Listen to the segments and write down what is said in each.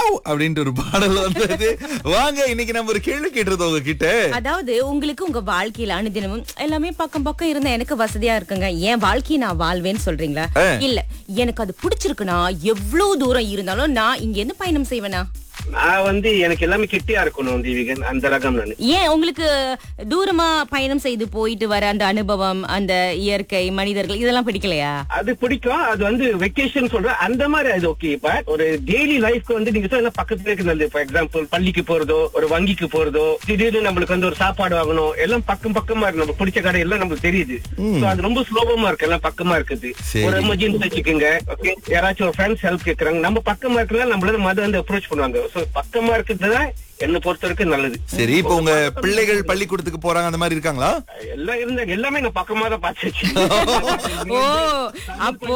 Wow அப்படின்ற ஒரு பாடல் வந்தது. வாங்க இன்னைக்கு நம்ம ஒரு கேள்வி கேட்டிருந்தோம் உங்ககிட்ட. அதாவது உங்களுக்கு உங்க வாழ்க்கையில அனுதினமும் எல்லாமே பக்கம் பக்கம் இருந்தா எனக்கு வசதியா இருக்குங்க, என் வாழ்க்கையை நான் வாழ்வேன்னு சொல்றீங்களா? இல்ல, எனக்கு அது பிடிச்சிருக்குன்னா எவ்வளவு தூரம் இருந்தாலும் நான் இங்க இருந்து பயணம் செய்வேனா? நான் எனக்கு எல்லாமே கிட்டியா இருக்கணும் தீவிகன், அந்த ரகம் நானு. ஏன் உங்களுக்கு தூரமா பயணம் செய்து போயிட்டு வர அந்த அனுபவம், அந்த இயற்கை, மனிதர்கள் இதெல்லாம் பிடிக்கலையா? அது பிடிக்கும். அது வெக்கேஷன் சொல்ற அந்த மாதிரி அது ஓகே. பட் ஒரு டெய்லி லைஃப்க்கு நீங்க சொல்ல பக்கத்துல இருக்கு நல்லது. ஃபார் எக்ஸாம்பிள் பள்ளிக்கு போறதோ, ஒரு வங்கிக்கு போறதோ, திடீர்னு நம்மளுக்கு ஒரு சாப்பாடு வாங்கணும், எல்லாம் பக்கம் பக்கமா இருக்கு. நம்ம பிடிச்ச கடை எல்லாம் நமக்கு தெரியுது. அது ரொம்ப சுலபமா இருக்கு, எல்லாம் பக்கமா இருக்குது. ஒரு எமர்ஜென்சி வச்சுக்கோங்க, ஓகே, யாராச்சும் ஒரு ஃப்ரெண்ட்ஸ் ஹெல்ப் கேட்கறாங்க, நம்ம பக்கமா இருக்கிறதா நம்மள மத அப்ரோச் பண்ணுவாங்க. பக்கமா இருக்கிறதுதான் என்ன பொறுத்த வரைக்கும் நல்லது. சரி, இப்ப உங்க பிள்ளைகள் பள்ளிக்கூடத்துக்கு போறாங்க, அந்த மாதிரி இருக்காங்களா? எல்லாம் இருந்தாங்க, எல்லாமே நான் பக்கமா தான் பார்த்தாச்சு. ஓ, அப்போ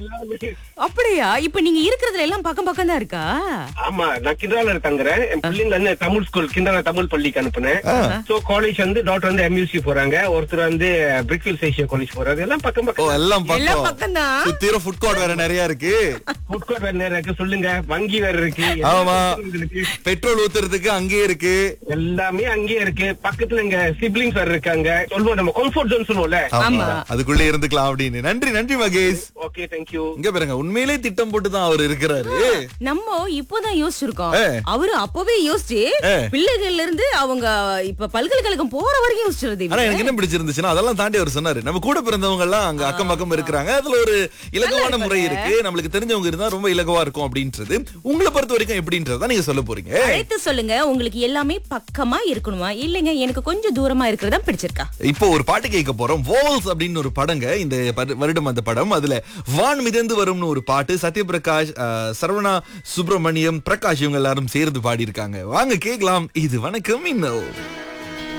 அப்படியா? இப்ப நீங்க இருக்கிறதுல எல்லாம் பக்கம் பக்கம் தான் இருக்கா? ஆமா, நான் கிண்டால தங்குறேன். என் பிள்ளைங்க தமிழ் ஸ்கூல், கிண்டால தமிழ் பள்ளிக்கு அனுப்புனேன். சோ காலேஜ் டாக்டர் MUC போறாங்க, ஒருத்தர் பிரிக்ஃபீல்ட் ஏசியா காலேஜ் போறாங்க. எல்லாம் பக்கம் பக்கம். எல்லாம் எல்லாம் பக்கம் தான். சுத்திர ஃபுட் கோர்ட் வேற நிறைய இருக்கு. ஃபுட் கோர்ட் வேற நிறைய இருக்கு, சொல்லுங்க. வங்கி வேற இருக்கு. ஆமா, பெட்ரோல் ஊத்துறதுக்கு அங்கேயே இருக்கு. எல்லாமே அங்கேயே இருக்கு. பக்கத்துல இங்க சிப்லிங்ஸ் வேற இருக்காங்க. சொல்லுவோம் நம்ம கம்ஃபர்ட் ஜோன் சொல்லுவோம்ல, அதுக்குள்ள இருந்துக்கலாம் அப்படின்னு. நன்றி நன்றி மகேஷ். Okay, thank you. இங்க பாருங்க, உண்மையிலே திட்டம் போட்டு தான் அவர் இருக்கிறாரு. நம்ம இப்போதான் யோசிச்சிருக்கோம், அவரு அப்பவே யோசிச்சு பிள்ளைகள்ல இருந்து அவங்க இப்ப பல்கலைக்கழகம் போற வரைக்கும் யோசிச்சிருது. ஆனா எனக்கு என்ன பிடிச்சிருந்துச்சுன்னா, அதெல்லாம் தாண்டி அவர் சொன்னாரு, நம்ம கூட பிறந்தவங்க எல்லாம் அங்க அக்கம் பக்கம் இருக்கிறாங்க, அதுல ஒரு இலகுவான முறை இருக்கு, நம்மளுக்கு தெரிஞ்சவங்க இருந்தா ரொம்ப இலகுவா இருக்கும் அப்படின்றது. உங்களை பொறுத்த வரைக்கும் எப்படின்றத நீங்க சொல்ல போறீங்க. அழைத்து சொல்லுங்க, உங்களுக்கு எல்லாமே பக்கமா இருக்கணுமா, இல்லங்க எனக்கு கொஞ்சம் தூரமா இருக்கிறதா பிடிச்சிருக்கா? இப்போ ஒரு பாட்டு கேட்க போறோம். வோல்ஸ் அப்படின்னு ஒரு படங்க இந்த வருடம் அந்த படம். அதுல வான் மிதந்து வரும்னு ஒரு பாட்டு சத்யபிரகாஷ், சரவணா சுப்பிரமணியம், பிரகாஷ் இவங்க எல்லாரும் சேர்ந்து பாடி இருக்காங்க. வாங்க கேட்கலாம். இது வணக்கம் இன்னும்.